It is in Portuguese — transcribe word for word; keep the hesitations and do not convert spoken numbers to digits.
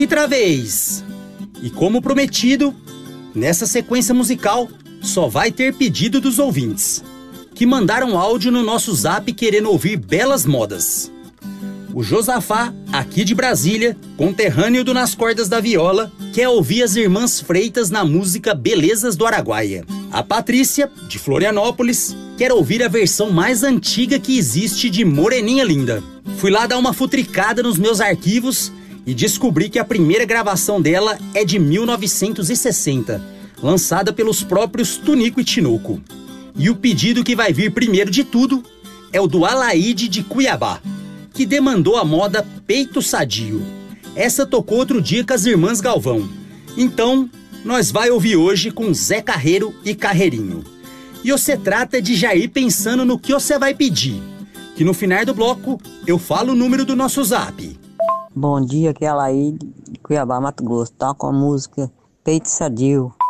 Outra vez. E como prometido, nessa sequência musical só vai ter pedido dos ouvintes, que mandaram áudio no nosso zap querendo ouvir belas modas. O Josafá, aqui de Brasília, conterrâneo do Nas Cordas da Viola, quer ouvir as Irmãs Freitas na música Belezas do Araguaia. A Patrícia, de Florianópolis, quer ouvir a versão mais antiga que existe de Moreninha Linda. Fui lá dar uma futricada nos meus arquivos e descobri que a primeira gravação dela é de mil novecentos e sessenta, lançada pelos próprios Tunico e Tinoco. E o pedido que vai vir primeiro de tudo é o do Alaide de Cuiabá, que demandou a moda Peito Sadio. Essa tocou outro dia com as Irmãs Galvão. Então, nós vai ouvir hoje com Zé Carreiro e Carreirinho. E você trata de já ir pensando no que você vai pedir, que no final do bloco eu falo o número do nosso zap. Bom dia, aqui é a Alaide de Cuiabá, Mato Grosso. Toca a música Peito Sadio.